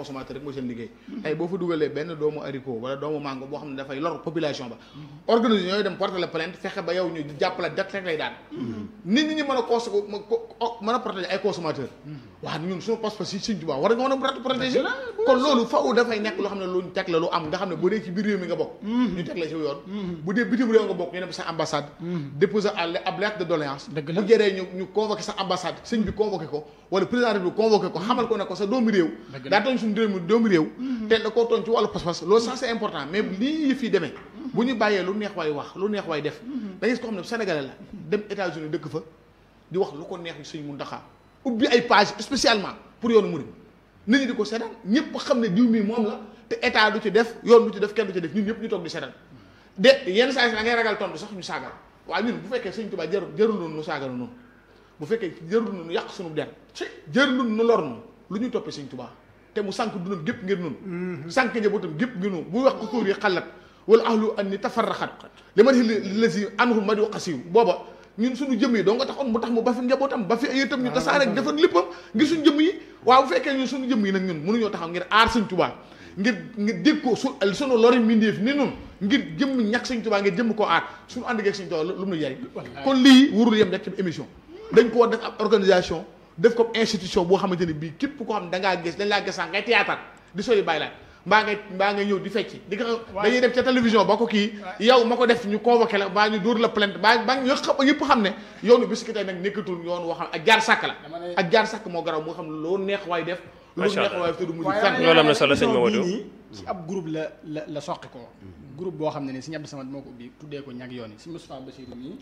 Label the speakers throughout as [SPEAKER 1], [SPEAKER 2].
[SPEAKER 1] consommateur rek mooy seen liggéey tey boo fa dugalee benn doomu haricot wala doomu mango boo xam ne dafay lor population ba organisme ñooy dem porter la plainte fexe ba yow ñu jàppale dat rek lay daan nit ñi mën a protéger ay consommateur waaw ñun suñu pas-pas si Sëñ Tuubaa war nga mën a protéger kon loolu faaw dafay nekk loo xam ne lu ñu teg la lu am nga xam ne bu dee ci biir réew mi nga bokk ñu teg la ci yoon bu dee bitim réew nga bokk ñu dem sa ambassade déposer ab lettre de doléance bu jëree ñu convoqué sa ambassade sëñ bi convoqué ko wala président bi convoqué ko xamal ko ne ko sa doomu réew daa tooñ suñu réew mi doomu réew te da koo tooñ ci wàllu pas-pas loolu ça c'est important mais lii yëf yi demee bu ñu bàyyee lu neex waay wax lu neex waay def da gis ko xam ne sénégalais la dem États-Unis dëkk fa di wax lu ko neex Sëñ Muntaxa ubbi ay page spécialement pour yoonu murid nit ñi di ko seetaan ñëpp xam ne diw mii moom la te état du ci def yoon du ci def kenn du ci def ñun ñëpp ñu toog di seetaan de yenn saa yi da ngay ragal tontu sax ñu saagal waaye ñun bu fekkee Sëñ Tuubaa jarul noonu nu saagal noonu bu fekkee jarul noonu yàq suñu der jarul nu lor noonu lu ñuy toppee Sëñ Tuubaa te mu sànq dundam gépp ngir noonu sànq njabootam gépp ngir noonu bu wax ko tóor yi xalat wala ahlu an ni tafarraxat li ma lasi anhum ma di xasiw booba ñun suñu jëm yi doo nga taxoon mu tax mu ba fi njabootam ba fi ay itam ñu tasaare ak defar léppam ngir suñu jëm yi waaw bu fekkee ñun suñu jëm yi nag ñun mënuñoo taxaw ngir aar Sëñ Tuubaa ngir dégg ko suñu lori mbindeef ni noonu ngir jëmm ñàkk Sëñ Tuubaa ngir jëmm koo aar suñu ànd ak Sëñ Tuubaa lu mu jariñ kon lii warul yem rek ci émission dañ ko war def ab organisation def ko institution boo xamante ne bii képp koo xam ne dangaa gis dañ laa gësaan ngay théâtre di soli bàyyi laaj mbaa ngay ñëw di fecc di nga dañuy def ca télévision ba ko kii yow ma ko def ñu convoqué la baa ñu dóor la plainte baa ñëpp xam ne yoonu bisiki tey nag nekkatul yoon woo xam ak jaar sàkk la ak jaar sàkk moo garaw moo xam ne loo neex waay def lu neex waay te du mujj fenn
[SPEAKER 2] loolu am na solo sëñ Mamadou
[SPEAKER 3] ci ab groupe la soqi ko groupe boo xam ne ni Sëñ Abdou Samad moo ko ubbi tuddee ko ñag yoon yi Sëñ Moustapha Bassirou nii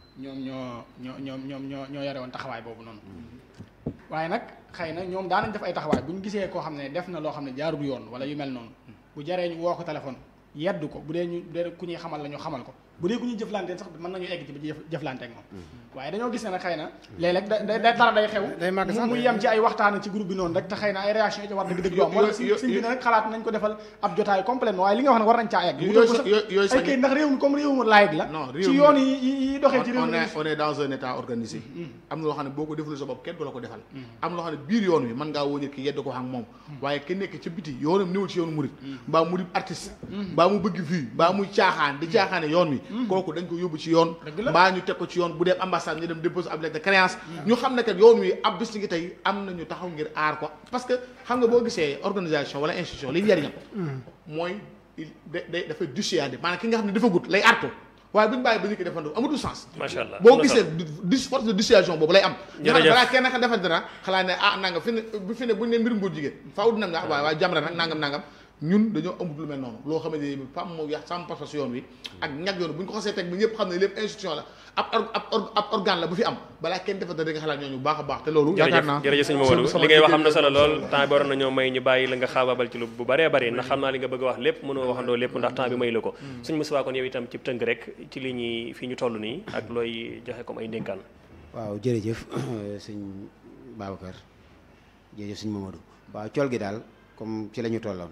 [SPEAKER 3] ñoo yore woon taxawaay boobu noonu waaye nag xëy na ñoom daanañ def ay taxawaay bu ñu gisee koo xam ne def na loo xam ne jaarul yoon wala yu mel noonu bu jaree ñu woo ko téléphone yedd ko bu dee ku ñuy xamal la ñu xamal ko bu dee ku ñuy jëflanteen sax mën nañu egg ci bi jëflante ak moom waaye dañoo gis ne nag xëy na léeg-léeg dara day xew muy yem ci ay waxtaan ci groupe bi noonu rek te xëy na ay réaction yi ci war dëgg yoom wala sëñ bi ne rek xalaat nañ ko defal ab jotaay complètement waaye li nga wax nag war nañ caa egg ay kay ndax réew mi comme réew mu laïc la ci yoon yi doxee ci réew mi
[SPEAKER 1] on est dans un état organisé am na loo xam ne boo ko deful sa bopp kenn du la ko defal am na loo xam ne biir yoon wi mën ngaa woo nit ki yedd ko ak moom waaye kenn nekk ca biti yoonam néewul ci yoonu murid mbaa mu di artiste mbaa mu bëgg fii mbaa muy caaxaan di caaxaane yoon wi kooku dañ ko yóbbu ci yoon mbaa ñu teg ko ci yoon bu dee ambassade ñu dem déposer ab lettre de créance ñu xam ne kat yoon wi ab bis ngi tey am nañu taxaw ngir aar ko parce que xam nga boo gisee organisation wala institution li njariñam mooy dafay dissuader maanaam ki nga xam ne dafa gut lay arto waaye bu ñu bàyyi ba ñu ko defandoo amatul sens
[SPEAKER 2] macha allah
[SPEAKER 1] boo gisee force de dissuasion boobu lay am balaa kenn ka defal dara xalaat ne nangam fi ne bu ñu ne mbirum góor jigéen faaw dinam na waaye Jamra nag nangam ñun dañoo amut lu mel noonu loo xamante ne pam moo yax sama pas-pas yoon wi ak ñag yoon bu ñu ko xasee teg ba ñëpp xam ne lépp institution la ab organe la bu fi am balaa kenn defar da nga xalaat ñooñu bu baax a baax te loolu yaakaar naa
[SPEAKER 2] jërëjëf sëñ Mamadou li ngay wax am na solo lool temps bi waroon nañoo may ñu bàyyi la nga xaabaabal ci lu bu bëree bëri ndax xam naa li nga bëgg a wax lépp mënoo waxandoo lépp ndax temps bi may la ko sëñ Moustapha kon yow itam ci tënk rek ci li ñuy fii ñu toll nii ak looy joxe comme ay ndénkaan
[SPEAKER 4] waaw jërëjëf sëñ Babacar jërëjëf sëñ Mamadou waaw col gi daal comme ci la ñu tolloon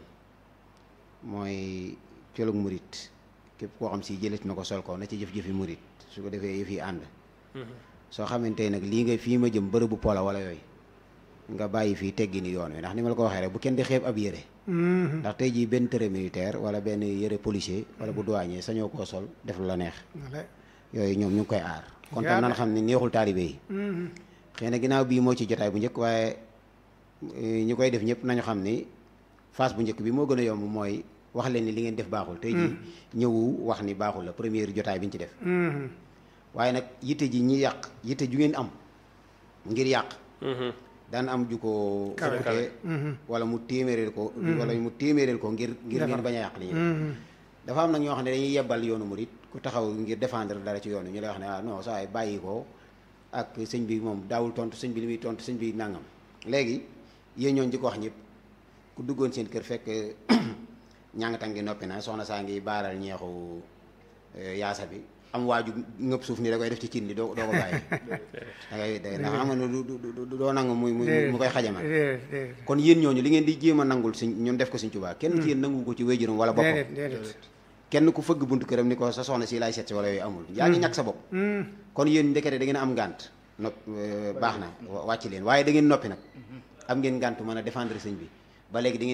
[SPEAKER 4] mooy colug murit képp koo xam si jëlit na ko sol ko na ci jëf-jëfi murit su ko defee yëf yi ànd soo xamante nag lii nga fii ma jëm bërëbu pola wala yooyu nga bàyyi fii teggi ni yoon wi ndax ni ma la ko waxee rek bu kenn di xeeb ab yére ndax tey jii benn tërë militaire wala benn yére policier wala bu douanier sañoo koo sol def lu la neex yooyu ñoom ñu ngi koy aar kon tam nan xam ne neexul taalibe yi xëy na ginnaaw bii moo ci jotaay bu njëkk waaye ñu koy def ñëpp nañu xam ni phase bu njëkk bi moo gën a yomb mooy wax leen ni li ngeen def baaxul tey ji ñëwu wax ni baaxul la première jotaay bi ñu ci def waaye nag yitte ji ñi yàq yitte ju ngeen am ngir yàq daan am ju ko ëppte wala mu téeméereel ko ngir ngeen bañ a yàq li ñu dafa am nag ñoo xam ne dañuy yebbal yoonu murit ku taxaw ngir défendre dara ci yoonu ñu lay wax ne non saa yi bàyyi ko ak sëñ bi moom daawul tontu sëñ bi li muy tontu sëñ bi nangam léegi yéen ñooñu di ko wax ñëpp ku duggoon seen kër fekk ñàngatang gi noppi na soxna saa ngi baaral ñeexu yaasa bi am waaju ngëpp suuf ni da koy def ci cin li doo ko bàyyi dangay ndax xam nga ne doo nangu mu koy xajamal kon yéen ñooñu li ngeen di jéem a nangul suñ ñun def ko Sëñ Tuubaa kenn ci yéen nangu ko ci wéyjuram wala boppam kenn ku fëgg buntu këram ni ko sa soxna si laay seet si wala yooyu amul yaa ngi ñàkk sa bopp kon yéen ndekete da ngeen am ngànt baax na wàcc leen waaye da ngeen noppi nag am ngeen ngànt mën a défendre sëñ bi ba léegi